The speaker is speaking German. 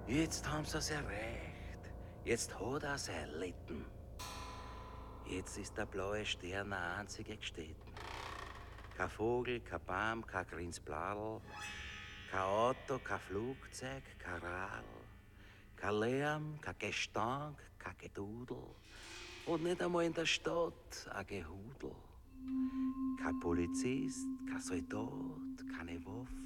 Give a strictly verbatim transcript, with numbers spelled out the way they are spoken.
Jetzt haben sie's erreicht. Jetzt hat er's erlitten. Jetzt ist der blaue Stern der einzige Gstätten. Kein Vogel, kein Baum, kein grünes Bladel, kein Auto, kein Flugzeug, kein Radl, kein Lärm, kein Gestank, kein Gedudel und nicht einmal in der Stadt ein Gehudel. Kein Polizist, kein Soldat, keine Waffe.